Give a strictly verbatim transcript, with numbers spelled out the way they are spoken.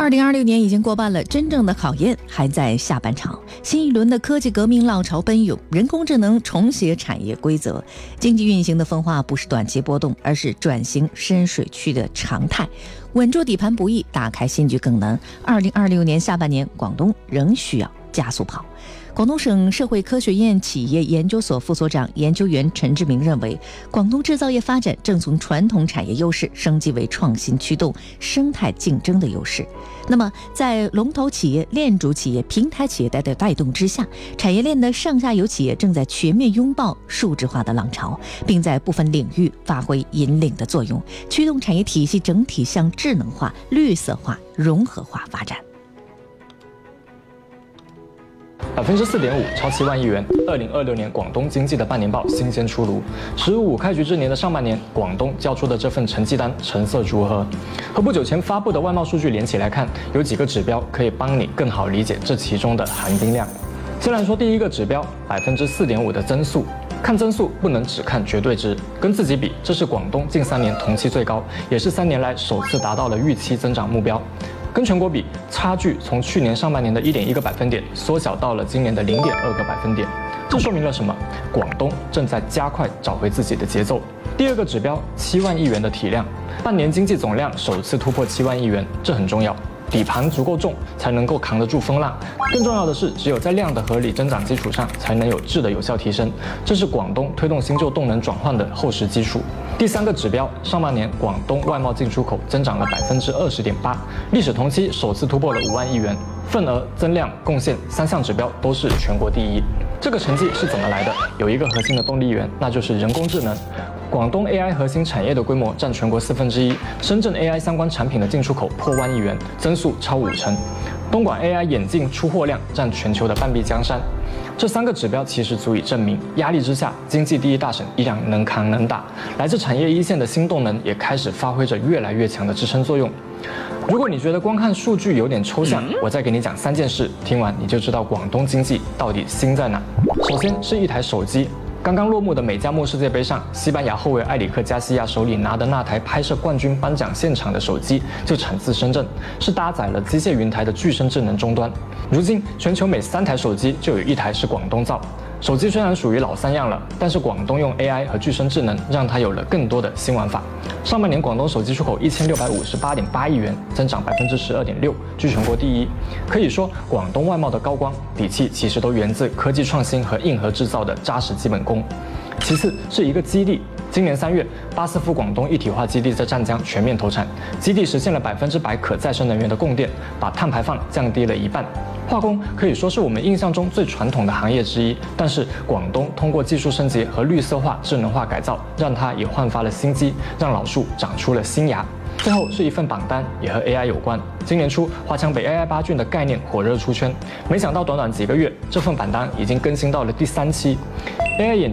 二零二六年已经过半了，真正的考验还在下半场。新一轮的科技革命浪潮奔涌，人工智能重写产业规则，经济运行的分化不是短期波动，而是转型深水区的常态。稳住底盘不易，打开新局更难。二零二六年下半年，广东仍需要加速跑。广东省社会科学院企业研究所副所长研究员陈志明认为，广东制造业发展正从传统产业优势升级为创新驱动、生态竞争的优势。那么，在龙头企业、链主企业、平台企业的带动之下，产业链的上下游企业正在全面拥抱数字化的浪潮，并在部分领域发挥引领的作用，驱动产业体系整体向智能化、绿色化、融合化发展。 百分之四点五，超七万亿元。二零二六年广东经济的半年报新鲜出炉。十五开局之年的上半年，广东交出的这份成绩单成色如何？和不久前发布的外贸数据连起来看，有几个指标可以帮你更好理解这其中的含金量。先来说第一个指标，百分之四点五的增速。看增速不能只看绝对值，跟自己比，这是广东近三年同期最高，也是三年来首次达到了预期增长目标。跟全国比，差距从去年上半年的 一点一个百分点缩小到了今年的 零点二个百分点。这说明了什么？广东正在加快找回自己的节奏。第二个指标，七万亿元的体量，半年经济总量首次突破七万亿元，这很重要。底盘足够重，才能够扛得住风浪。更重要的是，只有在量的合理增长基础上，才能有质的有效提升。这是广东推动新旧动能转换的厚实基础。第三个指标，上半年广东外贸进出口增长了百分之二十点八，历史同期首次突破了五万亿元，份额、增量、贡献三项指标都是全国第一。这个成绩是怎么来的？有一个核心的动力源，那就是人工智能。广东 A I 核心产业的规模占全国四分之一，深圳 A I 相关产品的进出口破万亿元，增速超五成。东莞 A I 眼镜出货量占全球的半壁江山。这三个指标其实足以证明，压力之下，经济第一大省依然能扛能打。来自产业一线的新动能也开始发挥着越来越强的支撑作用。如果你觉得光看数据有点抽象，我再给你讲三件事，听完你就知道广东经济到底新在哪。首先是一台手机。刚刚落幕的美加墨世界杯上，西班牙后卫埃里克加西亚手里拿的那台拍摄冠军颁奖现场的手机就产自深圳，是搭载了机械云台的具身智能终端。如今，全球每三台手机就有一台是广东造。手机虽然属于老三样了，但是广东用 A I 和具身智能，让它有了更多的新玩法。上半年广东手机出口一千六百五十八点八亿元，增长百分之十二点六，居全国第一。可以说，广东外贸的高光底气其实都源自科技创新和硬核制造的扎实基本功。其次是一个基地。今年三月，巴斯夫广东一体化基地在湛江全面投产，基地实现了百分之百可再生能源的供电，把碳排放降低了一半。化工可以说是我们印象中最传统的行业之一，但是广东通过技术升级和绿色化、智能化改造，让它也焕发了新机，让老树长出了新芽。最后是一份榜单，也和 A I 有关。今年初，华强北 A I 八郡的概念火热出圈，没想到短短几个月，这份榜单已经更新到了第三期。A I 眼